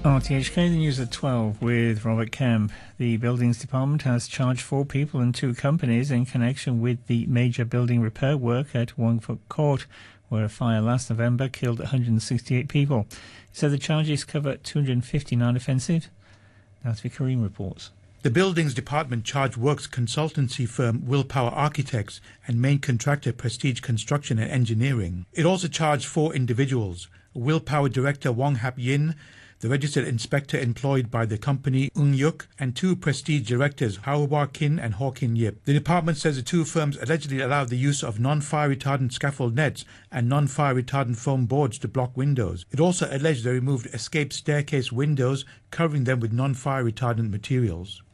RTHK, the news at 12 with Robert Kemp. The Buildings Department has charged 4 people and 2 companies in connection with the major building repair work at Wongfook Court, where a fire last November killed 168 people. It said the charges cover 259 offences. That's what Kareem reports. The Buildings Department charged works consultancy firm Willpower Architects and main contractor Prestige Construction and Engineering. It also charged 4 individuals: Willpower Director Wong Hap Yin, the registered inspector employed by the company Ung Yuk, and 2 Prestige directors Hawar Kin and Hawkin Yip. The department says the 2 firms allegedly allowed the use of non-fire retardant scaffold nets and non-fire retardant foam boards to block windows. It also alleged they removed escape staircase windows, covering them with non-fire retardant materials.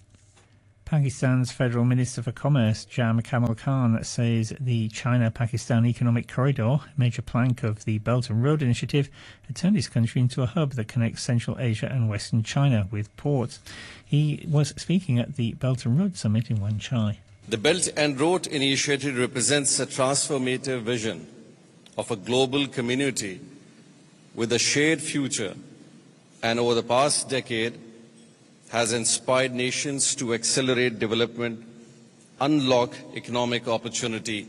Pakistan's Federal Minister for Commerce, Jam Kamal Khan, says the China-Pakistan Economic Corridor, a major plank of the Belt and Road Initiative, had turned his country into a hub that connects Central Asia and Western China with ports. He was speaking at the Belt and Road Summit in Wan Chai. The Belt and Road Initiative represents a transformative vision of a global community with a shared future, and over the past decade has inspired nations to accelerate development, unlock economic opportunity,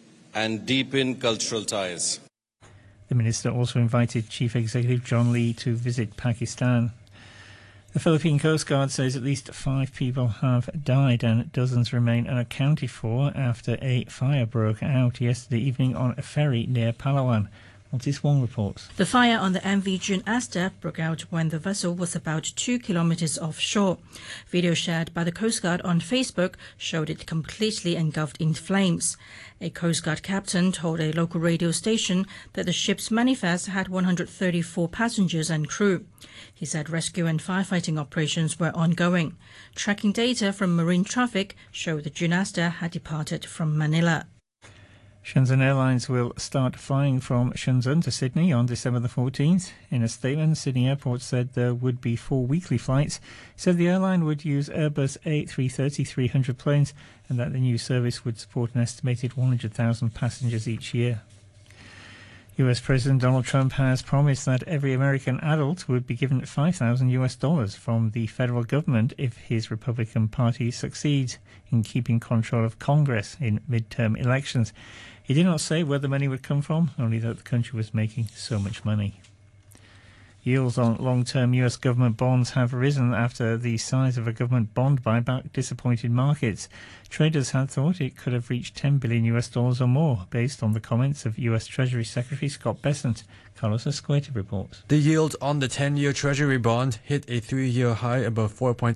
and deepen cultural ties. The minister also invited Chief Executive John Lee to visit Pakistan. The Philippine Coast Guard says at least 5 people have died and dozens remain unaccounted for after a fire broke out yesterday evening on a ferry near Palawan. This one reports. The fire on the MV June Asta broke out when the vessel was about 2 kilometers offshore. Video shared by the Coast Guard on Facebook showed it completely engulfed in flames. A Coast Guard captain told a local radio station that the ship's manifest had 134 passengers and crew. He said rescue and firefighting operations were ongoing. Tracking data from marine traffic showed the June Asta had departed from Manila. Shenzhen Airlines will start flying from Shenzhen to Sydney on December the 14th. In a statement, Sydney Airport said there would be 4 weekly flights. It said the airline would use Airbus A330-300 planes and that the new service would support an estimated 100,000 passengers each year. US President Donald Trump has promised that every American adult would be given $5,000 from the federal government if his Republican Party succeeds in keeping control of Congress in midterm elections. He did not say where the money would come from, only that the country was making so much money. Yields on long-term US government bonds have risen after the size of a government bond buyback disappointed markets. Traders had thought it could have reached $10 billion or more, based on the comments of US Treasury Secretary Scott Bessent. Carlos Escueta reports. The yield on the 10-year Treasury bond hit a 3-year high above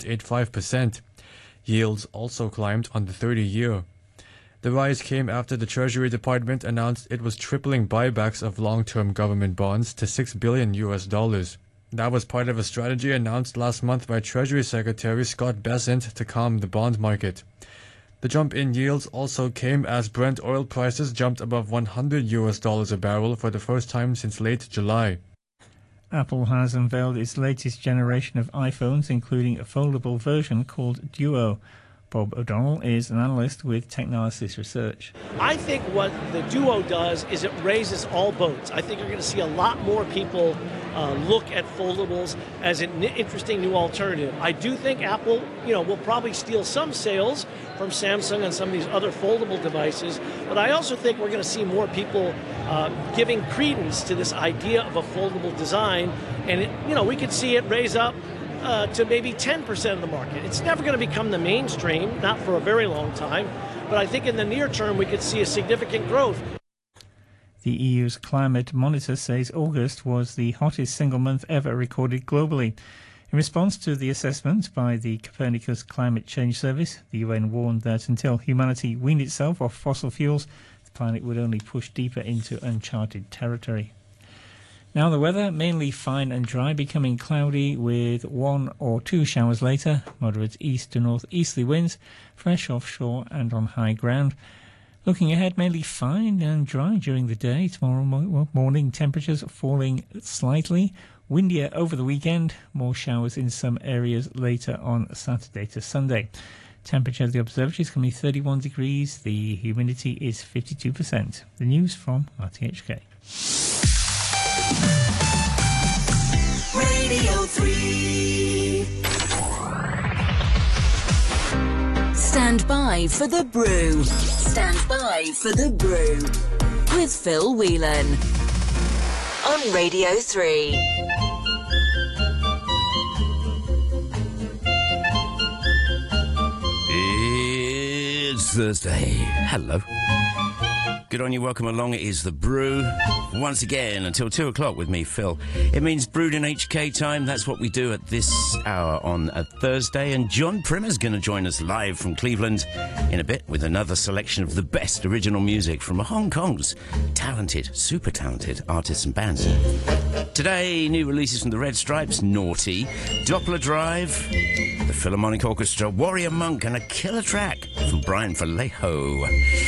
4.85%. Yields also climbed on the 30-year. The rise came after the Treasury Department announced it was tripling buybacks of long-term government bonds to $6 billion. That was part of a strategy announced last month by Treasury Secretary Scott Bessent to calm the bond market. The jump in yields also came as Brent oil prices jumped above $100 a barrel for the first time since late July. Apple has unveiled its latest generation of iPhones, including a foldable version called Duo. Bob O'Donnell is an analyst with Technalysis Research. I think what the Duo does is it raises all boats. I think you're going to see a lot more people look at foldables as an interesting new alternative. I do think Apple, will probably steal some sales from Samsung and some of these other foldable devices, but I also think we're going to see more people giving credence to this idea of a foldable design, and we could see it raise up to maybe 10% of the market. It's never going to become the mainstream, not for a very long time, but I think in the near term we could see a significant growth. The EU's climate monitor says August was the hottest single month ever recorded globally. In response to the assessment by the Copernicus Climate Change Service, the UN warned that until humanity weaned itself off fossil fuels, the planet would only push deeper into uncharted territory. Now the weather, mainly fine and dry, becoming cloudy with 1 or 2 showers later, moderate east to northeasterly winds, fresh offshore and on high ground. Looking ahead, mainly fine and dry during the day. Tomorrow morning, temperatures falling slightly. Windier over the weekend, more showers in some areas later on Saturday to Sunday. Temperature at the observatory is currently 31 degrees. The humidity is 52%. The news from RTHK. Radio 3 Stand by for the brew. Stand by for the brew. With Phil Whelan. On Radio 3. It's Thursday. Hello. Good on you, welcome along. It is The Brew. Once again, until 2 o'clock with me, Phil. It means brewed in HK time. That's what we do at this hour on a Thursday. And John Primmer's going to join us live from Cleveland in a bit with another selection of the best original music from Hong Kong's talented, super talented artists and bands. Today, new releases from the Red Stripes, Naughty, Doppler Drive, the Philharmonic Orchestra, Warrior Monk, and a killer track from Brian Vallejo.